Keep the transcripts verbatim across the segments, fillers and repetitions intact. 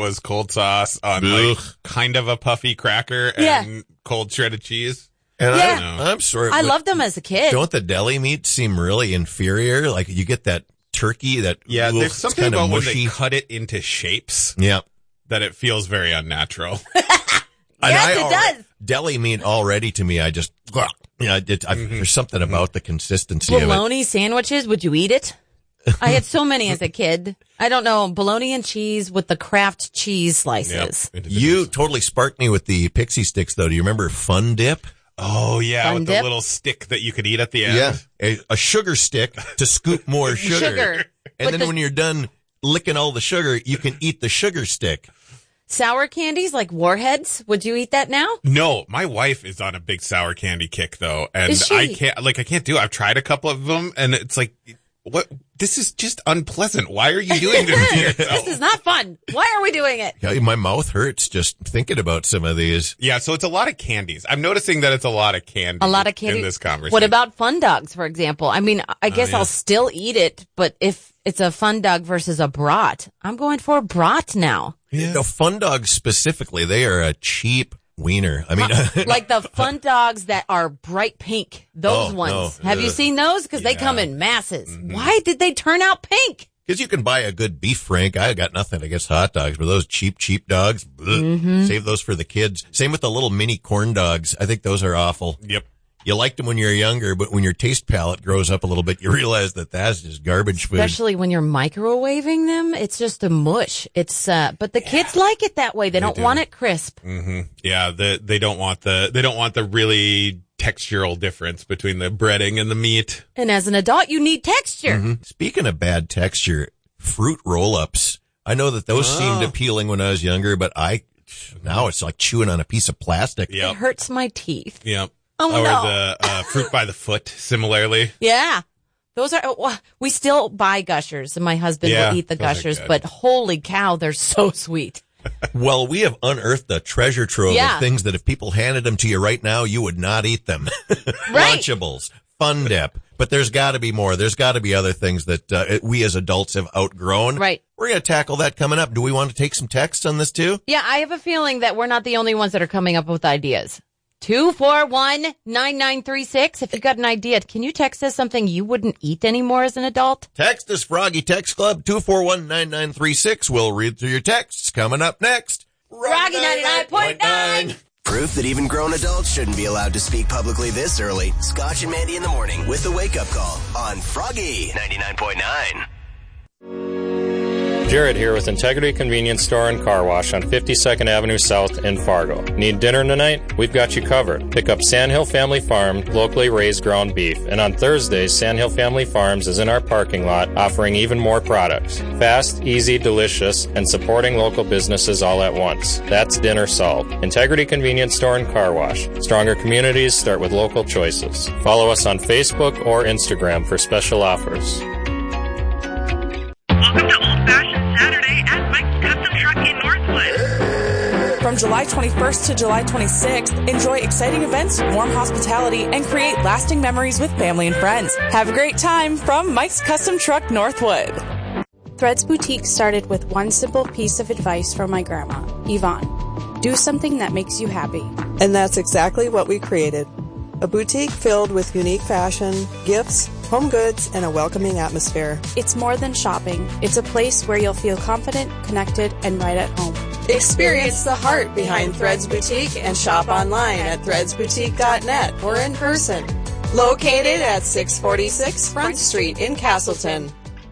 was cold sauce on like kind of a puffy cracker and Yeah. cold shredded cheese. And Yeah. I, I'm sorry. I but loved them as a kid. Don't the deli meats seem really inferior? Like you get that turkey that Yeah, ugh, there's it's something kind of about when mushy. they cut it into shapes Yeah. that it feels very unnatural. And Yes, I it already- does. Deli meat already to me, I just, you know, it, I, Mm-hmm. there's something about the consistency of it. Bologna sandwiches, would you eat it? I had so many as a kid. I don't know, bologna and cheese with the Kraft cheese slices. Yep. You totally sparked me with the pixie sticks, though. Do you remember Fun Dip? Oh, yeah, Fun with dip? the little stick that you could eat at the end. A, a sugar stick to scoop more sugar. Sugar. And But then the- when you're done licking all the sugar, you can eat the sugar stick. Sour candies like Warheads, would you eat that now? No, my wife is on a big sour candy kick, though. And Is she? I can't, like, I can't do it. I've tried a couple of them, and it's like, what? This is just unpleasant. Why are you doing this to yourself? This is not fun. Why are we doing it? Yeah, my mouth hurts just thinking about some of these. Yeah, so it's a lot of candies. I'm noticing that it's a lot of candy. A lot of candy. in this conversation. What about Fun Dogs, for example? I mean, I guess yeah. I'll still eat it, but if it's a Fun Dog versus a brat, I'm going for a brat now. Yeah. The Fun Dogs specifically, they are a cheap wiener. I mean, Like the Fun Dogs that are bright pink. Those Oh, ones. no. Have you Ugh. seen those? Because they Yeah. come in masses. Mm-hmm. Why did they turn out pink? because you can buy a good beef frank. I got nothing against hot dogs, but those cheap, cheap dogs, bleh, Mm-hmm. save those for the kids. Same with the little mini corn dogs. I think those are awful. Yep. You liked them when you were younger, but when your taste palate grows up a little bit, you realize that that's just garbage food. Especially when you're microwaving them. It's just a mush. It's, uh, but the kids like it that way. They, don't do. want it crisp. hmm Yeah, the, they don't want the, they don't want the really textural difference between the breading and the meat. And as an adult, you need texture. Mm-hmm. Speaking of bad texture, fruit roll-ups. I know that those Oh. seemed appealing when I was younger, but I now it's like chewing on a piece of plastic. Yep. It hurts my teeth. Yep. Oh, or no. the uh, fruit by the foot, similarly. Yeah. Those are, oh, we still buy Gushers and my husband Yeah, will eat the those are Gushers, good. but holy cow, they're so sweet. Well, we have unearthed a treasure trove Yeah. of things that if people handed them to you right now, you would not eat them. Right. Lunchables, Fun Dip. But there's got to be more. There's got to be other things that uh, we as adults have outgrown. Right. We're going to tackle that coming up. Do we want to take some texts on this too? Yeah, I have a feeling that we're not the only ones that are coming up with ideas. two four one, nine nine three six. If you got an idea, can you text us something you wouldn't eat anymore as an adult? Text us, Froggy Text Club, two four one, nine nine three six. We'll read through your texts. Coming up next. Froggy ninety-nine point nine. Proof that even grown adults shouldn't be allowed to speak publicly this early. Scotch and Mandy in the morning with the Wake Up Call on Froggy ninety-nine point nine. Jared here with Integrity Convenience Store and Car Wash on fifty-second Avenue South in Fargo. Need dinner tonight? We've got you covered. Pick up Sandhill Family Farm, locally raised ground beef. And on Thursdays, Sandhill Family Farms is in our parking lot offering even more products. Fast, easy, delicious, and supporting local businesses all at once. That's dinner solved. Integrity Convenience Store and Car Wash. Stronger communities start with local choices. Follow us on Facebook or Instagram for special offers. Welcome to Old Fashioned Saturday at Mike's Custom Truck in Northwood. From July twenty-first to July twenty-sixth, enjoy exciting events, warm hospitality, and create lasting memories with family and friends. Have a great time from Mike's Custom Truck Northwood. Threads Boutique started with one simple piece of advice from my grandma, Yvonne. Do something that makes you happy. And that's exactly what we created. A boutique filled with unique fashion, gifts, home goods, and a welcoming atmosphere. It's more than shopping. It's a place where you'll feel confident, connected, and right at home. Experience the heart behind Threads Boutique and shop online at threads boutique dot net or in person. Located at six forty-six Front Street in Castleton.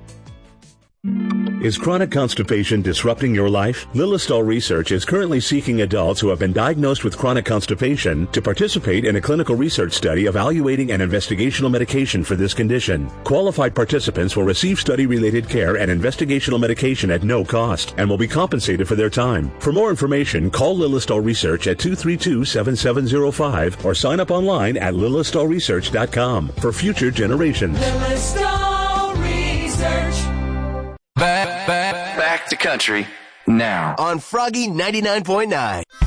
Is chronic constipation disrupting your life? Lilistol Research is currently seeking adults who have been diagnosed with chronic constipation to participate in a clinical research study evaluating an investigational medication for this condition. Qualified participants will receive study-related care and investigational medication at no cost and will be compensated for their time. For more information, call Lilistol Research at two three two, seven seven zero five or sign up online at lilistol research dot com for future generations. Lilistol Research. Back, back, back to country now on Froggy ninety-nine point nine.